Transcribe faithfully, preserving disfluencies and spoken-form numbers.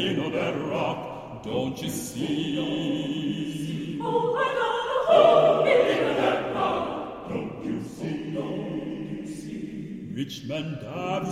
hanging on that rock. Don't you see? Oh, I gotta hold me in that rock. Don't you see? Don't you see? Rich man Davy